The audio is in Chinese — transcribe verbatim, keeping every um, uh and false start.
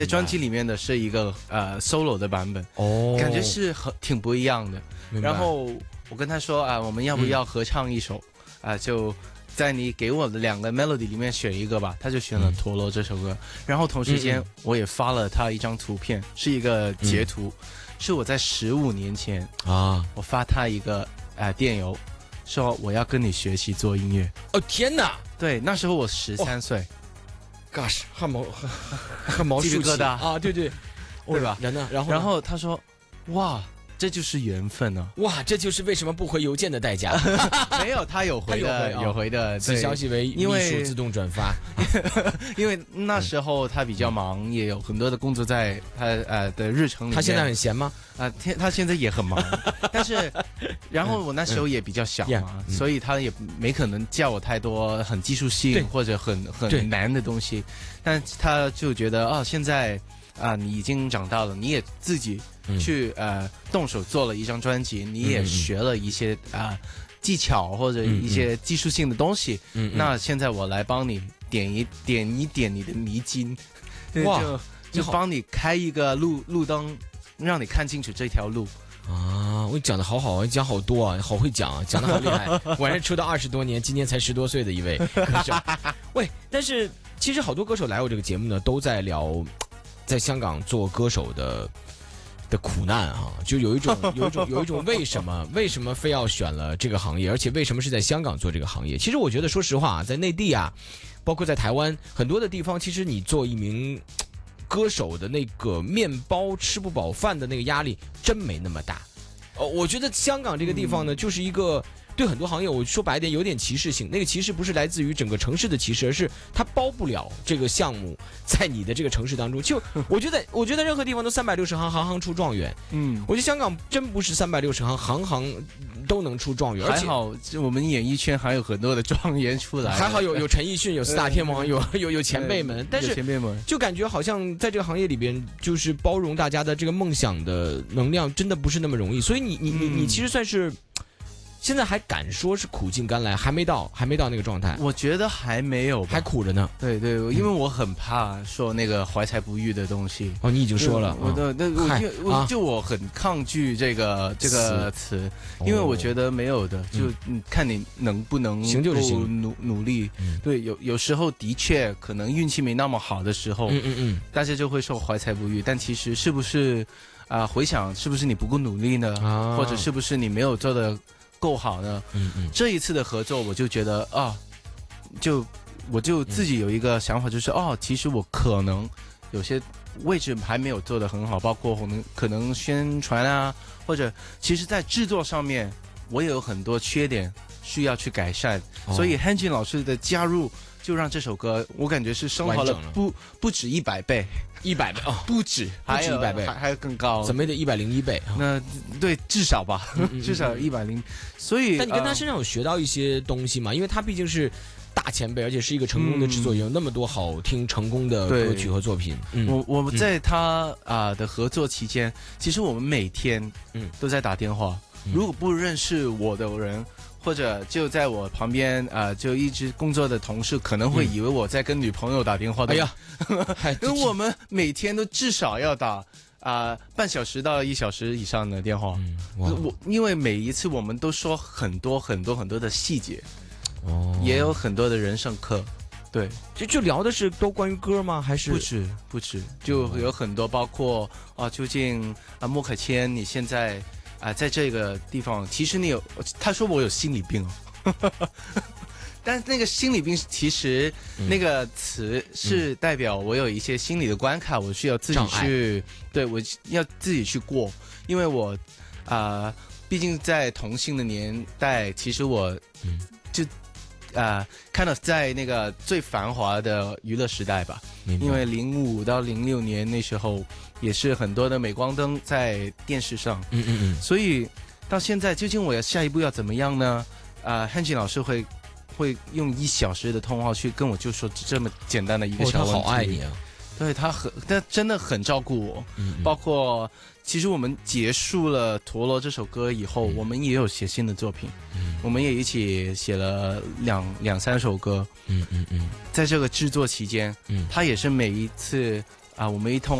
在专辑里面的是一个呃 solo 的版本， 哦， 感觉是很挺不一样的。然后我跟他说啊，我们要不要合唱一首、嗯、啊？就在你给我的两个 melody 里面选一个吧。他就选了《陀螺》这首歌、嗯，然后同时间我也发了他一张图片，是一个截图，嗯、是我在十五年前啊，我发他一个呃电邮，说我要跟你学习做音乐。 哦天哪！ 对，那时候我十三岁。 Gosh， 汗毛汗毛竖起啊！对对， 对吧？ 然后然后然后他说，哇，这就是缘分啊！ 哇，这就是为什么不回邮件的代价。 没有，他有回的，有回的。 此消息为秘书自动转发。 因为那时候他比较忙，嗯、也有很多的工作在他呃的日程里面。 他现在很闲吗？ 啊、呃，他现在也很忙，但是，然后我那时候也比较小嘛，嗯、所以他也没可能教我太多很技术性或者很很难的东西，但他就觉得哦，现在啊、呃、你已经长大了，你也自己去、嗯、呃动手做了一张专辑，你也学了一些啊、呃、技巧或者一些技术性的东西，嗯、那现在我来帮你点一点一点你的迷津，哇，就就帮你开一个路路灯。让你看清楚这条路啊！我讲的好好，讲好多啊，好会讲啊，讲的好厉害。我还是出道二十多年，今年才十多岁的一位歌手。喂，但是其实好多歌手来我这个节目呢，都在聊在香港做歌手的的苦难啊，就有一种有一种有一种为什么为什么非要选了这个行业，而且为什么是在香港做这个行业？其实我觉得，说实话，在内地啊，包括在台湾很多的地方，其实你做一名歌手的那个面包吃不饱饭的那个压力真没那么大，呃，我觉得香港这个地方呢，就是一个对很多行业，我说白一点有点歧视性。那个歧视不是来自于整个城市的歧视，而是它包不了这个项目在你的这个城市当中。就我觉得，我觉得任何地方都三百六十行，行行出状元。嗯，我觉得香港真不是三百六十行，行行都能出状元。 还好，我们演艺圈还有很多的状元出来。 还好有有陈奕迅，有四大天王，有有有前辈们。但是前辈们就感觉好像在这个行业里边，就是包容大家的这个梦想的能量，真的不是那么容易。所以你你你你其实算是。现在还敢说是苦尽甘来，还没到，还没到那个状态。 我觉得还没有， 还苦着呢。 对对，因为我很怕说那个怀才不遇的东西。 哦，你已经说了， 我的那我就就我很抗拒这个这个词，因为我觉得没有的，就看你能不能行就是行， 努努力。对，有有时候的确可能运气没那么好的时候，嗯嗯嗯，大家就会说怀才不遇，但其实是不是啊？回想是不是你不够努力呢？或者是不是你没有做的够好呢？嗯嗯，这一次的合作我就觉得啊，就我就自己有一个想法，就是哦，其实我可能有些位置还没有做得很好，包括可能可能宣传啊，或者其实在制作上面我也有很多缺点需要去改善，哦、所以 Hanjin 老师的加入就让这首歌我感觉是升华了不不止一百倍。 一百倍哦， 不止， 不止一百倍， 还还有更高， 怎么也得一百零一倍。 那对，至少吧，嗯、至少一百零。所以， 但你跟他身上有学到一些东西吗？因为他毕竟是大前辈，而且是一个成功的制作人，有、嗯、那么多好听成功的歌曲和作品。 嗯、我我们在他啊、呃、的合作期间，其实我们每天嗯都在打电话。嗯、如果不认识我的人，或者就在我旁边啊、呃，就一直工作的同事可能会以为我在跟女朋友打电话。哎呀，因为我们每天都至少要打啊、呃、半小时到一小时以上的电话。嗯、我因为每一次我们都说很多很多很多的细节，哦，也有很多的人生课。对， 就就聊的是都关于歌吗？还是不止不止，就有很多包括啊，究竟啊莫可谦你现在。啊，在这个地方，其实你有，他说我有心理病哦，但是那个心理病其实、嗯、那个词是代表我有一些心理的关卡，我需要自己去，对我要自己去过，因为我啊、呃，毕竟在同性的年代，其实我就啊，看到在那个最繁华的娱乐时代吧，因为零五到零六年那时候。也是很多的镁光灯在电视上，嗯嗯嗯，所以到现在究竟我要下一步要怎么样呢？啊、呃、，Hanjin 老师会会用一小时的通话去跟我就说这么简单的一个小问题。 哦，他好爱你啊！ 对他很，他真的很照顾我。嗯嗯，包括其实我们结束了《陀螺》这首歌以后，嗯、我们也有写新的作品，嗯、我们也一起写了两两三首歌。嗯嗯嗯，在这个制作期间，嗯，他也是每一次。 啊，我们一通。